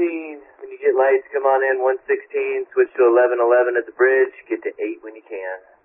When you get lights, come on in 116, switch to 1111 at the bridge, get to 8 when you can.